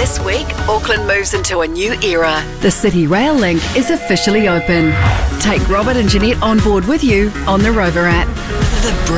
This week, Auckland moves into a new era. The City Rail Link is officially open. Take Robert and Jeanette on board with you on the Rover app. The